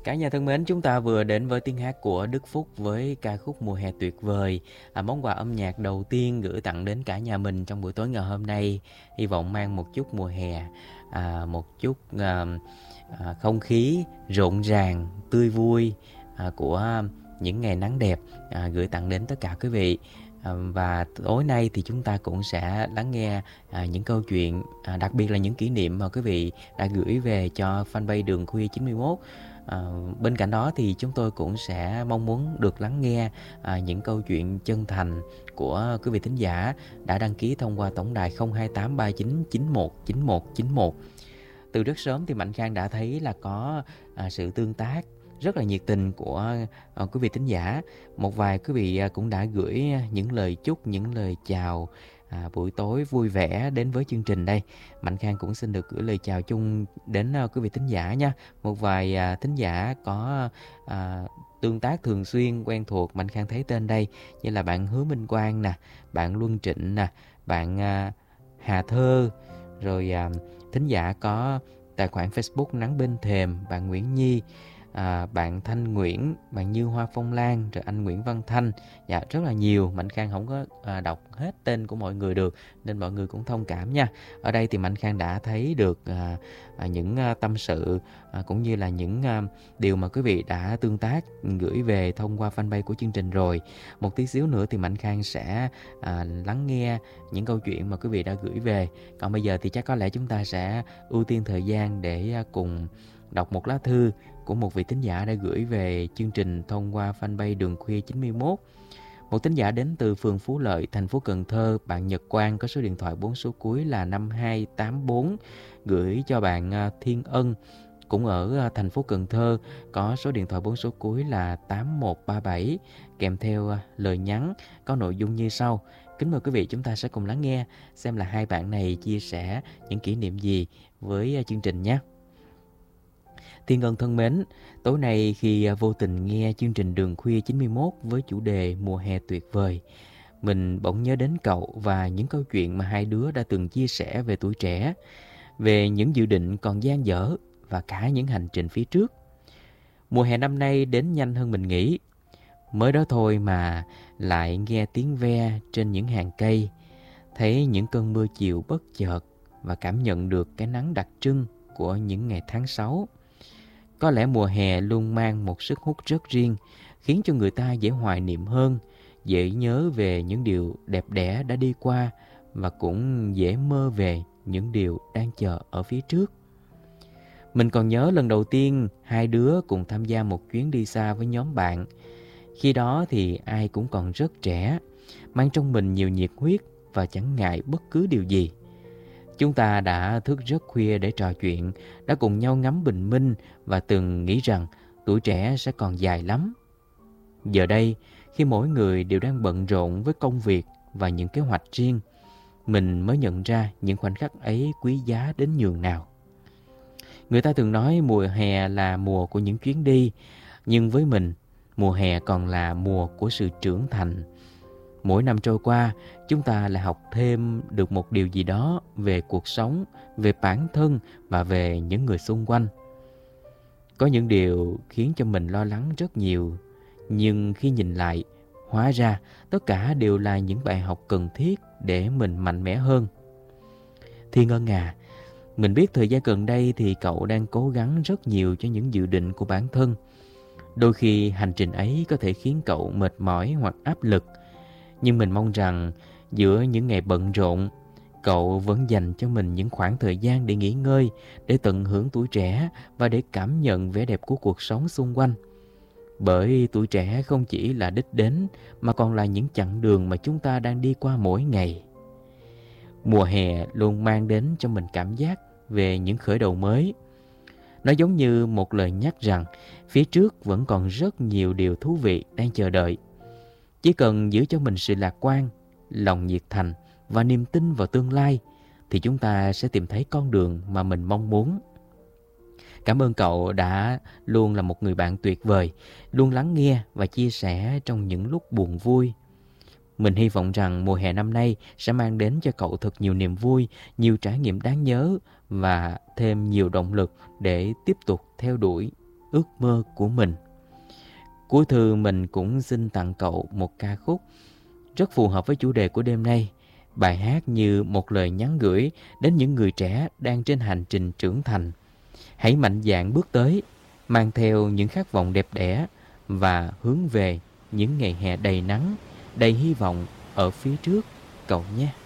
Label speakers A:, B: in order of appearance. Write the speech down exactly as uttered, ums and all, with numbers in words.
A: Cả nhà thân mến, chúng ta vừa đến với tiếng hát của Đức Phúc với ca khúc Mùa hè tuyệt vời, à, món quà âm nhạc đầu tiên gửi tặng đến cả nhà mình trong buổi tối ngày hôm nay. Hy vọng mang một chút mùa hè, à, một chút à, à, không khí rộn ràng, tươi vui à, của những ngày nắng đẹp à, gửi tặng đến tất cả quý vị. À, và tối nay thì chúng ta cũng sẽ lắng nghe à, những câu chuyện, à, đặc biệt là những kỷ niệm mà quý vị đã gửi về cho fanpage Đường Khuya chín mươi mốt. À, bên cạnh đó thì chúng tôi cũng sẽ mong muốn được lắng nghe à, những câu chuyện chân thành của quý vị thính giả đã đăng ký thông qua tổng đài không hai tám ba chín chín một chín một chín một. Từ rất sớm thì Mạnh Khang đã thấy là có à, sự tương tác rất là nhiệt tình của à, quý vị thính giả. Một vài quý vị à, cũng đã gửi những lời chúc, những lời chào à, buổi tối vui vẻ đến với chương trình đây. Mạnh Khang cũng xin được gửi lời chào chung đến à, quý vị thính giả nha. Một vài à, thính giả có à, tương tác thường xuyên quen thuộc, Mạnh Khang thấy tên đây, như là bạn Hứa Minh Quang nè, bạn Luân Trịnh nè, bạn à, Hà Thơ, rồi à, thính giả có tài khoản Facebook Nắng Bên Thềm, bạn Nguyễn Nhi, à, bạn Thanh Nguyễn, bạn Như Hoa Phong Lan, rồi anh Nguyễn Văn Thanh. Dạ, rất là nhiều. Mạnh Khang không có à, đọc hết tên của mọi người được, nên mọi người cũng thông cảm nha. Ở đây thì Mạnh Khang đã thấy được à, à, những à, tâm sự à, cũng như là những à, điều mà quý vị đã tương tác gửi về thông qua fanpage của chương trình rồi. Một tí xíu nữa thì Mạnh Khang sẽ à, lắng nghe những câu chuyện mà quý vị đã gửi về. Còn bây giờ thì chắc có lẽ chúng ta sẽ ưu tiên thời gian để à, cùng đọc một lá thư của một vị thính giả đã gửi về chương trình thông qua fanpage Đường Khuya chín mươi mốt. Một thính giả đến từ phường Phú Lợi, thành phố Cần Thơ, bạn Nhật Quang có số điện thoại bốn số cuối là năm hai tám bốn, gửi cho bạn Thiên Ân cũng ở thành phố Cần Thơ, có số điện thoại bốn số cuối là tám một ba bảy, kèm theo lời nhắn có nội dung như sau. Kính mời quý vị, chúng ta sẽ cùng lắng nghe xem là hai bạn này chia sẻ những kỷ niệm gì với chương trình nhé. Thiên Ân thân mến, tối nay khi vô tình nghe chương trình Đường Khuya chín mươi mốt với chủ đề Mùa hè tuyệt vời, mình bỗng nhớ đến cậu và những câu chuyện mà hai đứa đã từng chia sẻ về tuổi trẻ, về những dự định còn dang dở và cả những hành trình phía trước. Mùa hè năm nay đến nhanh hơn mình nghĩ. Mới đó thôi mà lại nghe tiếng ve trên những hàng cây, thấy những cơn mưa chiều bất chợt và cảm nhận được cái nắng đặc trưng của những ngày tháng sáu. Có lẽ mùa hè luôn mang một sức hút rất riêng, khiến cho người ta dễ hoài niệm hơn, dễ nhớ về những điều đẹp đẽ đã đi qua và cũng dễ mơ về những điều đang chờ ở phía trước. Mình còn nhớ lần đầu tiên hai đứa cùng tham gia một chuyến đi xa với nhóm bạn. Khi đó thì ai cũng còn rất trẻ, mang trong mình nhiều nhiệt huyết và chẳng ngại bất cứ điều gì. Chúng ta đã thức rất khuya để trò chuyện, đã cùng nhau ngắm bình minh và từng nghĩ rằng tuổi trẻ sẽ còn dài lắm. Giờ đây, khi mỗi người đều đang bận rộn với công việc và những kế hoạch riêng, mình mới nhận ra những khoảnh khắc ấy quý giá đến nhường nào. Người ta thường nói mùa hè là mùa của những chuyến đi, nhưng với mình, mùa hè còn là mùa của sự trưởng thành. Mỗi năm trôi qua, chúng ta lại học thêm được một điều gì đó về cuộc sống, về bản thân và về những người xung quanh. Có những điều khiến cho mình lo lắng rất nhiều, nhưng khi nhìn lại, hóa ra tất cả đều là những bài học cần thiết để mình mạnh mẽ hơn. Thiên Ân à, mình biết thời gian gần đây thì cậu đang cố gắng rất nhiều cho những dự định của bản thân. Đôi khi hành trình ấy có thể khiến cậu mệt mỏi hoặc áp lực, nhưng mình mong rằng giữa những ngày bận rộn, cậu vẫn dành cho mình những khoảng thời gian để nghỉ ngơi, để tận hưởng tuổi trẻ và để cảm nhận vẻ đẹp của cuộc sống xung quanh. Bởi tuổi trẻ không chỉ là đích đến, mà còn là những chặng đường mà chúng ta đang đi qua mỗi ngày. Mùa hè luôn mang đến cho mình cảm giác về những khởi đầu mới. Nó giống như một lời nhắc rằng phía trước vẫn còn rất nhiều điều thú vị đang chờ đợi. Chỉ cần giữ cho mình sự lạc quan, lòng nhiệt thành và niềm tin vào tương lai, thì chúng ta sẽ tìm thấy con đường mà mình mong muốn. Cảm ơn cậu đã luôn là một người bạn tuyệt vời, luôn lắng nghe và chia sẻ trong những lúc buồn vui. Mình hy vọng rằng mùa hè năm nay sẽ mang đến cho cậu thật nhiều niềm vui, nhiều trải nghiệm đáng nhớ và thêm nhiều động lực để tiếp tục theo đuổi ước mơ của mình. Cuối thư mình cũng xin tặng cậu một ca khúc rất phù hợp với chủ đề của đêm nay. Bài hát như một lời nhắn gửi đến những người trẻ đang trên hành trình trưởng thành. Hãy mạnh dạn bước tới, mang theo những khát vọng đẹp đẽ và hướng về những ngày hè đầy nắng, đầy hy vọng ở phía trước cậu nhé.